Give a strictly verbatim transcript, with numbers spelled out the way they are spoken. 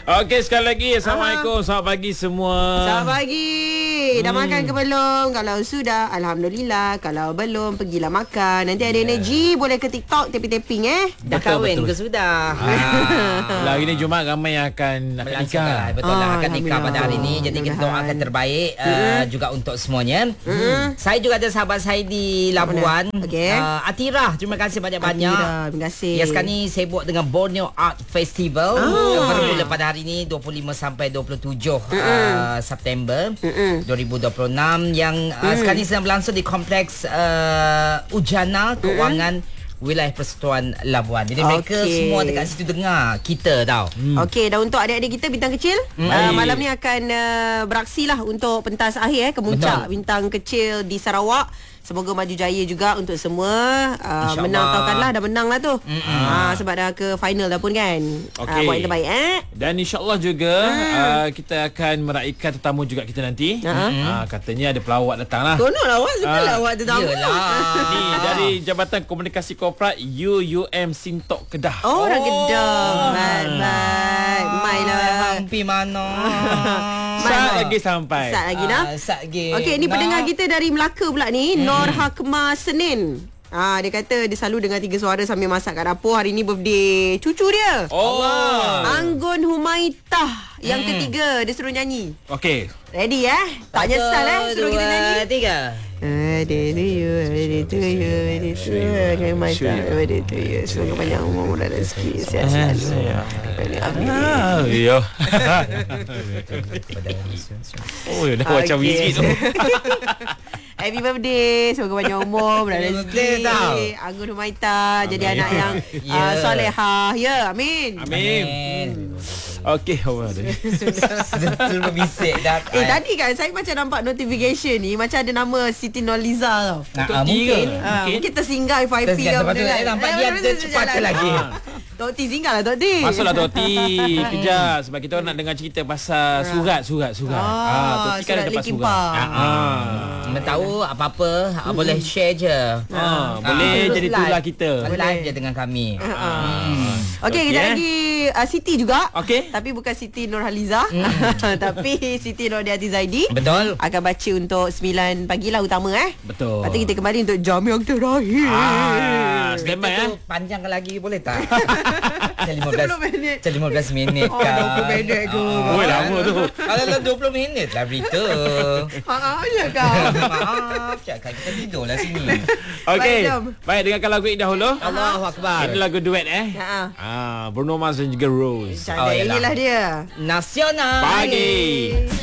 Okey, sekali lagi Assalamualaikum. Aha. Selamat pagi semua. Selamat pagi. Dah hmm. makan ke belum? Kalau sudah, Alhamdulillah. Kalau belum, pergilah makan. Nanti ada yeah. energi, boleh ke TikTok tapping-tapping eh. Dah betul, kahwin betul. ke sudah? Ah. Hari ni Jumaat ramai yang akan nikah. Betul lah, akan nikah pada hari ni. Jadi kita doakan terbaik uh, juga untuk semuanya. Mm-hmm. Saya juga ada sahabat saya di Labuan. Okay. Uh, Atira, terima kasih banyak-banyak. Atira, terima kasih. Ya, sekarang ni sibuk dengan Borneo Art Festival. Oh. Bermula pada hari ni dua puluh lima sampai dua puluh tujuh mm-hmm. uh, September mm-hmm. dua ribu dua puluh enam yang uh, mm. sekarang ni sedang berlangsung di Kompleks uh, Ujana Keuangan mm-hmm. Wilayah Persekutuan Labuan. Jadi okay. mereka semua dekat situ dengar kita tau. Hmm. Okey, dan untuk adik-adik kita bintang kecil hmm. uh, malam ni akan uh, beraksi lah untuk pentas akhir eh, kemuncak bintang kecil di Sarawak. Semoga maju jaya juga untuk semua. uh, Menang tahukanlah dah menang lah tu. uh, Sebab dah ke final dah pun kan. Okay. uh, Buat yang terbaik eh. Dan insyaAllah juga hmm. uh, kita akan meraihkan tetamu juga kita nanti. uh-huh. uh, Katanya ada pelawak datang lah. Konon lah awak suka lah awak tetamu. Ni dari Jabatan Komunikasi Korporat U U M Sintok Kedah. Oh, orang Kedah. Baik, baik. Mai lah. Hampi mana. Saat lagi sampai. Saat lagi dah. Uh, Saat lagi. Okey, ni nah. pendengar kita dari Melaka pula ni. Hmm. Nur Hakma Senin. Ah, dia kata dia selalu dengar tiga suara sambil masak kat dapur. Hari ni birthday cucu dia. Oh. Anggun Humaitah. Yang hmm. ketiga dia suruh nyanyi. Okey. Ready eh? Tak nyesal eh suruh kita nyanyi. Tiga. Ready to you, ready to you, ready to you. Humaitah, ready to you. Semoga panjang umur dan rezeki. Sihat selalu. Amin. Ya. Oh, dah macam whisky tu. Happy birthday. Semoga panjang umur dan rezeki. Anggun Humaitah jadi anak yang yeah. uh, solehah. Ya, amin. Amin. Amin. Okey, awak dah. Sudah berbisik dah. Eh, tadi kan saya macam nampak notification ni macam ada nama Siti Nurhaliza tau. Nah, mungkin. Ha, mungkin tersinggah F I P ke apa kan. Nampak dia ada cepat lagi. Tok T singgah lah Tok T. Masuklah Tok T. Kejap sebab kita nak dengar cerita pasal surat surat surat. Ah, Tok T kan dapat surat. Ah. Nak tahu apa-apa boleh share je. Ah, boleh jadi tulah kita. Live je dengan kami. Okey, kita lagi Siti juga. Okey. Tapi bukan Siti Nurhaliza. Tapi Siti Nurhaliza Zaidi. Betul. Akan baca untuk sembilan pagi lah utama eh. Betul. Lepas tu kita kembali untuk jam yang terakhir. Ah, standby eh. Panjangkan lagi boleh tak? lima belas minit. lima belas minit kan. Oh, dua puluh minit ke. Oh, lama tu. Kalau dua puluh minit lah berita. Maaf je kau. Maaf, cakap kita tidur lah sini. Okey. Baik, dengarkan lagu ini dahulu. Allahu Akbar. Ini lagu duet eh. Ah, Bruno Mars dan juga Rose. Oh, inilah dia. Nasional Pagi.